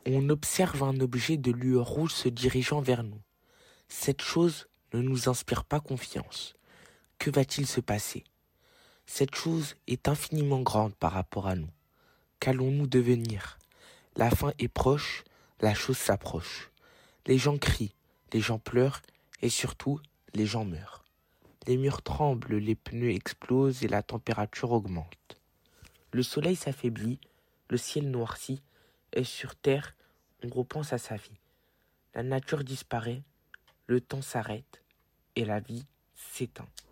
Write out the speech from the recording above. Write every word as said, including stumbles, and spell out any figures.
On observe un objet de lueur rouge se dirigeant vers nous. Cette chose ne nous inspire pas confiance. Que va-t-il se passer? Cette chose est infiniment grande par rapport à nous. Qu'allons-nous devenir? La fin est proche, la chose s'approche. Les gens crient, les gens pleurent et surtout, les gens meurent. Les murs tremblent, les pneus explosent et la température augmente. Le soleil s'affaiblit, le ciel noircit et sur terre, on repense à sa vie. La nature disparaît, le temps s'arrête et la vie s'éteint.